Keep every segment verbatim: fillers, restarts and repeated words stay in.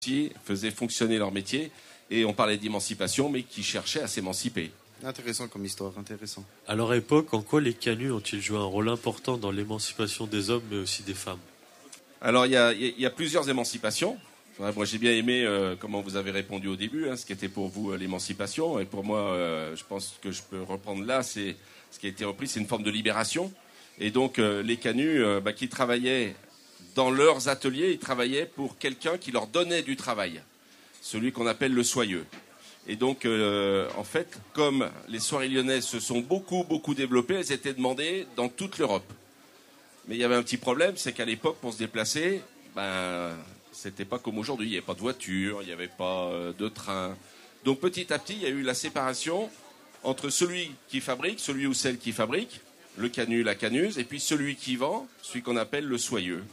qui faisaient fonctionner leur métier. Et on parlait d'émancipation, mais qui cherchaient à s'émanciper. Intéressant comme histoire, intéressant. À leur époque, en quoi les canuts ont-ils joué un rôle important dans l'émancipation des hommes, mais aussi des femmes? Alors, il y a, y a plusieurs émancipations. Moi, j'ai bien aimé euh, comment vous avez répondu au début, hein, ce qui était pour vous euh, l'émancipation. Et pour moi, euh, je pense que je peux reprendre là, c'est ce qui a été repris, c'est une forme de libération. Et donc, euh, les canuts euh, bah, qui travaillaient dans leurs ateliers, ils travaillaient pour quelqu'un qui leur donnait du travail, celui qu'on appelle le soyeux. Et donc, euh, en fait, comme les soieries lyonnaises se sont beaucoup, beaucoup développées, elles étaient demandées dans toute l'Europe. Mais il y avait un petit problème, c'est qu'à l'époque, pour se déplacer, ben, c'était pas comme aujourd'hui. Il n'y avait pas de voiture, il n'y avait pas euh, de train. Donc, petit à petit, il y a eu la séparation entre celui qui fabrique, celui ou celle qui fabrique, le canut, la canuse, et puis celui qui vend, celui qu'on appelle le soyeux.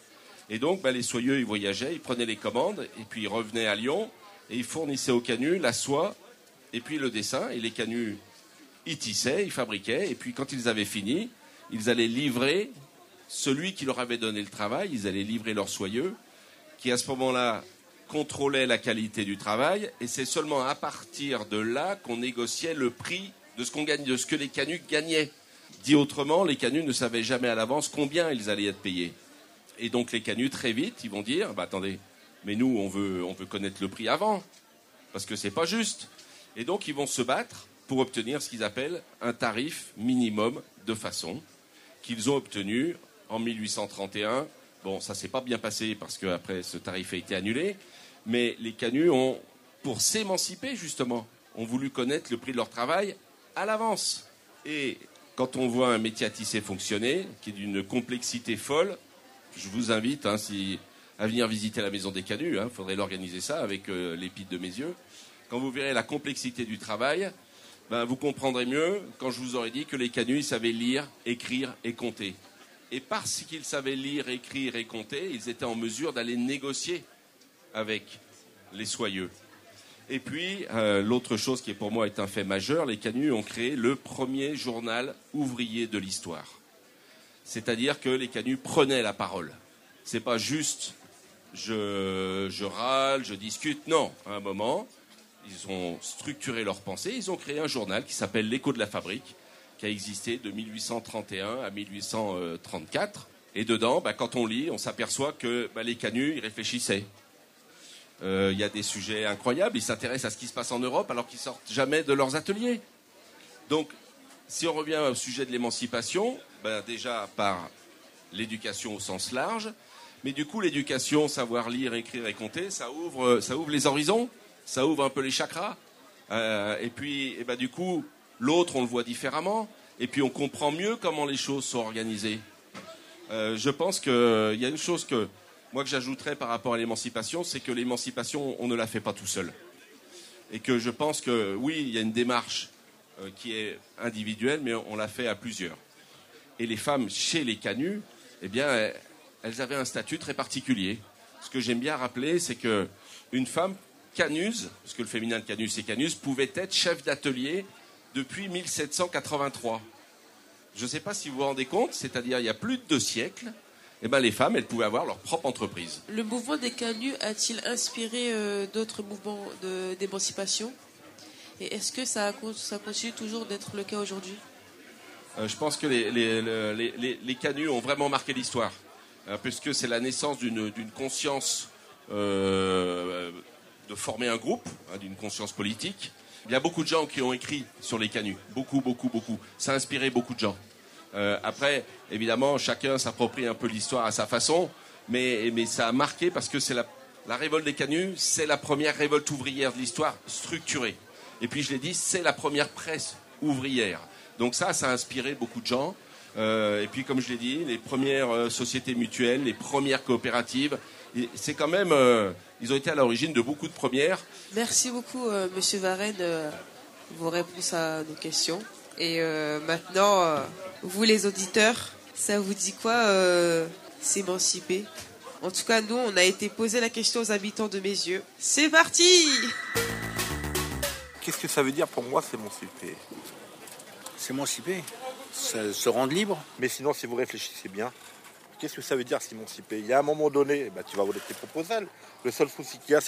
Et donc, ben, les soyeux, ils voyageaient, ils prenaient les commandes, et puis ils revenaient à Lyon, et ils fournissaient aux canuts la soie, et puis le dessin, et les canuts, ils tissaient, ils fabriquaient, et puis quand ils avaient fini, ils allaient livrer celui qui leur avait donné le travail, ils allaient livrer leur soyeux, qui à ce moment-là contrôlait la qualité du travail, et c'est seulement à partir de là qu'on négociait le prix de ce qu'on gagne, de ce que les canuts gagnaient. Dit autrement, les canuts ne savaient jamais à l'avance combien ils allaient être payés. Et donc les canuts, très vite, ils vont dire, bah, attendez, mais nous, on veut, on veut connaître le prix avant, parce que c'est pas juste. Et donc, ils vont se battre pour obtenir ce qu'ils appellent un tarif minimum de façon, qu'ils ont obtenu en mille huit cent trente et un. Bon, ça s'est pas bien passé, parce qu'après, ce tarif a été annulé. Mais les canuts ont, pour s'émanciper, justement, ont voulu connaître le prix de leur travail à l'avance. Et quand on voit un métier à tisser fonctionner, qui est d'une complexité folle, je vous invite, hein, si... à venir visiter la maison des canuts, il hein, faudrait l'organiser ça avec euh, l'épide de mes yeux. Quand vous verrez la complexité du travail, ben, vous comprendrez mieux quand je vous aurais dit que les canuts, ils savaient lire, écrire et compter. Et parce qu'ils savaient lire, écrire et compter, ils étaient en mesure d'aller négocier avec les soyeux. Et puis, euh, l'autre chose qui pour moi est un fait majeur, les canuts ont créé le premier journal ouvrier de l'histoire. C'est-à-dire que les canuts prenaient la parole. C'est pas juste je, je râle, je discute. Non, à un moment, ils ont structuré leur pensée. Ils ont créé un journal qui s'appelle L'Écho de la Fabrique, qui a existé de mille huit cent trente et un à mille huit cent trente-quatre. Et dedans, bah, quand on lit, on s'aperçoit que bah, les canuts, ils réfléchissaient. Il euh, y a des sujets incroyables. Ils s'intéressent à ce qui se passe en Europe alors qu'ils sortent jamais de leurs ateliers. Donc, si on revient au sujet de l'émancipation, bah, déjà par l'éducation au sens large, mais du coup, l'éducation, savoir lire, écrire et compter, ça ouvre, ça ouvre les horizons, ça ouvre un peu les chakras. Euh, et puis, et ben, du coup, l'autre, on le voit différemment. Et puis, on comprend mieux comment les choses sont organisées. Euh, je pense qu'il y a une chose que moi que j'ajouterais par rapport à l'émancipation, c'est que l'émancipation, on ne la fait pas tout seul. Et que je pense que, oui, il y a une démarche euh, qui est individuelle, mais on, on la fait à plusieurs. Et les femmes, chez les canuts, eh bien, elles, elles avaient un statut très particulier. Ce que j'aime bien rappeler, c'est qu'une femme canuse, parce que le féminin de canus, c'est canus, pouvait être chef d'atelier depuis mille sept cent quatre-vingt-trois. Je ne sais pas si vous vous rendez compte, c'est-à-dire il y a plus de deux siècles, eh ben, les femmes, elles pouvaient avoir leur propre entreprise. Le mouvement des canuts a-t-il inspiré euh, d'autres mouvements de, d'émancipation? Et est-ce que ça, ça continue toujours d'être le cas aujourd'hui? euh, Je pense que les, les, les, les, les canuts ont vraiment marqué l'histoire, hein, puisque c'est la naissance d'une, d'une conscience euh, de former un groupe, hein, d'une conscience politique. Il y a beaucoup de gens qui ont écrit sur les canuts, beaucoup, beaucoup, beaucoup. Ça a inspiré beaucoup de gens. Euh, après, évidemment, chacun s'approprie un peu l'histoire à sa façon, mais, mais ça a marqué parce que c'est la, la révolte des canuts, c'est la première révolte ouvrière de l'histoire structurée. Et puis, je l'ai dit, c'est la première presse ouvrière. Donc ça, ça a inspiré beaucoup de gens. Euh, et puis, comme je l'ai dit, les premières euh, sociétés mutuelles, les premières coopératives, et c'est quand même, euh, ils ont été à l'origine de beaucoup de premières. Merci beaucoup, euh, Monsieur Varenne, euh, vos réponses à nos questions. Et euh, maintenant, euh, vous les auditeurs, ça vous dit quoi euh, s'émanciper? En tout cas, nous, on a été posé la question aux habitants de Meyzieux. C'est parti! Qu'est-ce que ça veut dire pour moi, s'émanciper? S'émanciper, se, se rendre libre. Mais sinon, si vous réfléchissez bien, qu'est-ce que ça veut dire s'émanciper? Il y a un moment donné, bah, tu vas voler tes propres ailes. Le seul souci qu'il y a,